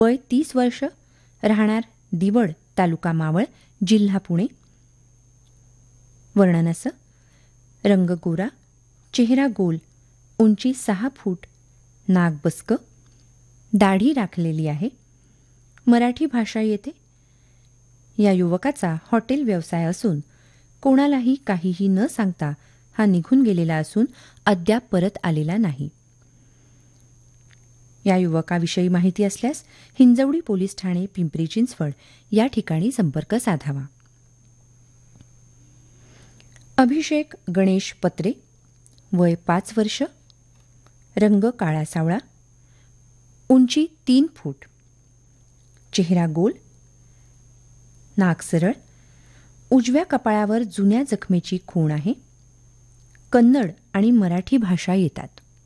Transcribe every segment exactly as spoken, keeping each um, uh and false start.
वय तीस वर्ष, राहणार दिवड, तालुका मावळ, जिल्हा पुणे. वर्णन असं: रंग गोरा, चेहरा गोल, उंची सहा फूट, नाक बसकं, दाढी राखलेली आहे, मराठी भाषा येते. या युवकाचा हॉटेल व्यवसाय असून कोणालाही काहीही न सांगता हा निघून गेलेला असून अद्याप परत आलेला नाही. या युवकाविषयी माहिती असल्यास हिंजवडी पोलीस ठाणे, पिंपरी चिंचवड या ठिकाणी संपर्क साधावा. अभिषेक गणेश पत्रे, वय पाच वर्ष, रंग काळा सावळा, उंची तीन फूट, चेहरा गोल, नाक सरळ, उजव्या कपाळावर जुन्या जखमेची खूण आहे, कन्नड आणि मराठी भाषा येतात.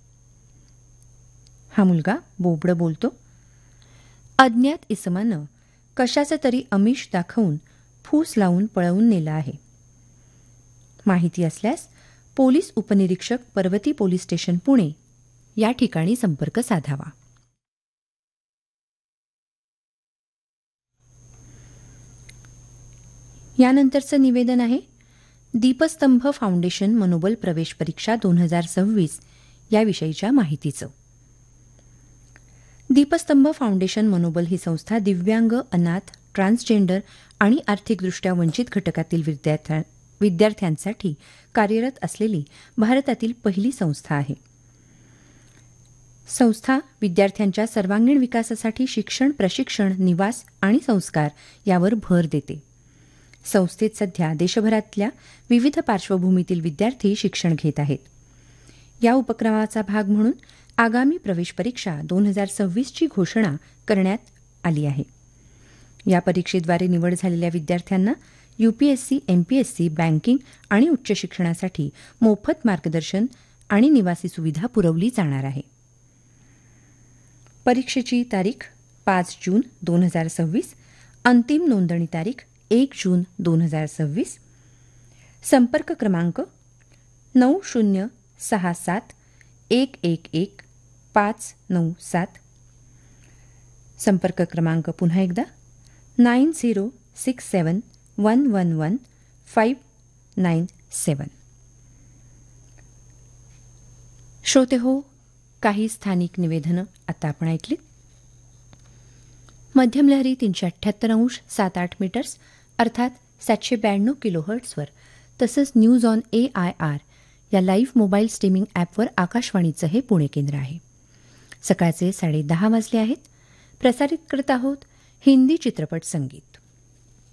हा मुलगा बोबडं बोलतो. अज्ञात इसमानं कशाचं तरी आमिष दाखवून फूस लावून पळवून नेलं आहे. माहिती असल्यास पोलीस उपनिरीक्षक, पर्वती पोलीस स्टेशन, पुणे या ठिकाणी संपर्क साधावा. यानंतरचं निवेदन आहे दीपस्तंभ फाउंडेशन मनोबल प्रवेश परीक्षा दोन हजार सव्वीस याविषयीच्या माहितीचं. दीपस्तंभ फाउंडेशन मनोबल ही संस्था दिव्यांग, अनाथ, ट्रान्सजेंडर आणि आर्थिकदृष्ट्या वंचित घटकातील विद्यार्थ्यां विद्यार्थ्यांसाठी कार्यरत असलेली भारतातील पहिली संस्था आहे. संस्था विद्यार्थ्यांच्या सर्वांगीण विकासासाठी शिक्षण, प्रशिक्षण, निवास आणि संस्कार यावर भर देते. संस्थेत सध्या देशभरातल्या विविध पार्श्वभूमीतील विद्यार्थी शिक्षण घेत आहेत. या उपक्रमाचा भाग म्हणून आगामी प्रवेश परीक्षा दोन हजार सव्वीसची घोषणा करण्यात आली आहे. या परीक्षेद्वारे निवड झालेल्या विद्यार्थ्यांना यूपीएससी, एमपीएससी, बँकिंग आणि उच्च शिक्षणासाठी मोफत मार्गदर्शन आणि निवासी सुविधा पुरवली जाणार आहे. परीक्षेची तारीख पाच जून दोन हजार सव्वीस, अंतिम नोंदणी तारीख एक जून दोन हजार सव्वीस. संपर्क क्रमांक नऊ शून्य सहा सात एक एक एक पाच नऊ सात. संपर्क क्रमांक पुन्हा एकदा नाईन झिरो सिक्स सेवन one one one five nine सेवन. श्रोते हो, काही स्थानिक निवेदनं आता आपण ऐकली. मध्यम लहरी तीनशे अठ्ठ्याहत्तर अंश सात आठ मीटर्स अर्थात सातशे ब्याण्णव किलो हर्ट्सवर, तसंच news on A I R या लाईव्ह मोबाईल स्ट्रीमिंग ॲपवर आकाशवाणीचं हे पुणे केंद्र आहे. सकाळचे साडे दहा वाजले आहेत. प्रसारित करत आहोत हिंदी चित्रपट संगीत.